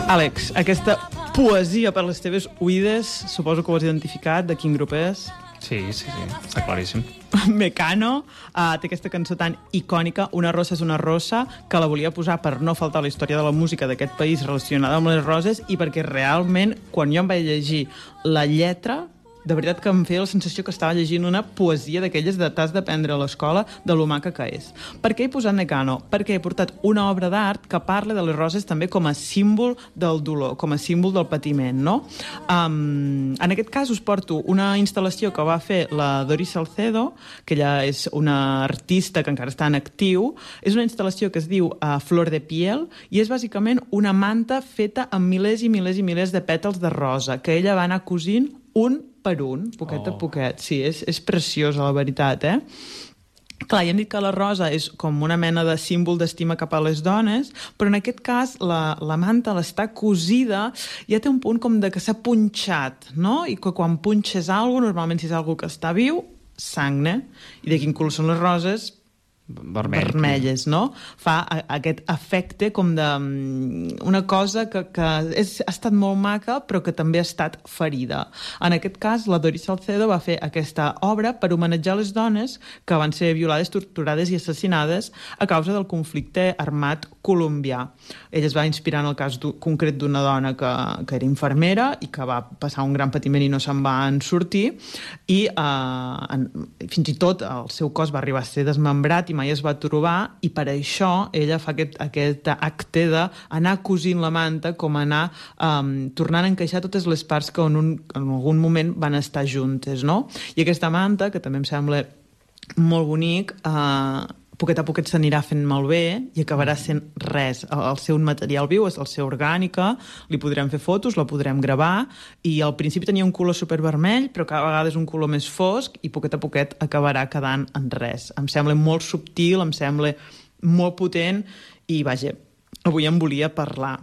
Àlex, aquesta poesia per les teves oïdes, suposo que ho has identificat, de quin grup és? Sí, està claríssim. Mecano té aquesta cançó tan icònica, Una rosa és una rosa, que la volia posar per no faltar la història de la música d'aquest país relacionada amb les roses i perquè realment, quan jo em vaig llegir la lletra, de veritat que em feia la sensació que estava llegint una poesia d'aquelles de t'has d'aprendre a l'escola de lo maca que és. Per què he posat Mecano? Perquè he portat una obra d'art que parla de les roses també com a símbol del dolor, com a símbol del patiment, no? En aquest cas us porto una instal·lació que va fer la Doris Salcedo, que ella és una artista que encara està en actiu. És una instal·lació que es diu Flor de Piel i és bàsicament una manta feta amb milers i milers i milers de pètals de rosa que ella va anar cosint un per un, poquet a poquet. Sí, és preciosa, la veritat, Clar, ja hem dit que la rosa és com una mena de símbol d'estima cap a les dones, però en aquest cas la manta l'està cosida, ja té un punt com de que s'ha punxat, no? I que quan punxes alguna cosa, normalment si és alguna que està viu, sagne. I de quin color són les roses? Vermelles, no? Fa aquest efecte com de una cosa que ha estat molt maca però que també ha estat ferida. En aquest cas, la Doris Salcedo va fer aquesta obra per homenatjar les dones que van ser violades, torturades i assassinades a causa del conflicte armat colombià. Ella es va inspirar en el cas concret d'una dona que era infermera i que va passar un gran patiment i no se'n va en sortir i fins i tot el seu cos va arribar a ser desmembrat i mai es va trobar, i per això ella fa aquest acte d'anar cosint la manta, com anar tornant a encaixar totes les parts que en algun moment van estar juntes, no? I aquesta manta, que també em sembla molt bonic, poquet a poquet s'anirà fent malbé i acabarà sent res. El seu material viu és el seu orgànica, li podrem fer fotos, la podrem gravar, i al principi tenia un color supervermell, però cada vegada és un color més fosc i poquet a poquet acabarà quedant en res. Em sembla molt subtil, em sembla molt potent i, vaja, avui em volia parlar.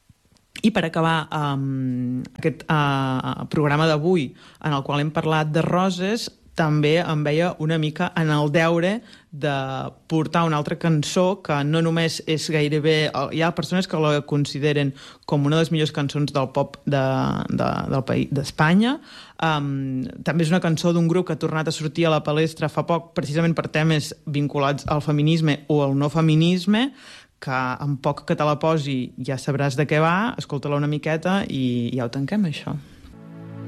I per acabar aquest programa d'avui, en el qual hem parlat de roses, també em veia una mica en el deure de portar una altra cançó que no només és gairebé... Hi ha persones que la consideren com una de les millors cançons del pop del país d'Espanya. També és una cançó d'un grup que ha tornat a sortir a la palestra fa poc, precisament per temes vinculats al feminisme o al no feminisme, que en poc que te la posi ja sabràs de què va, escolta-la una miqueta i ja ho tanquem, això.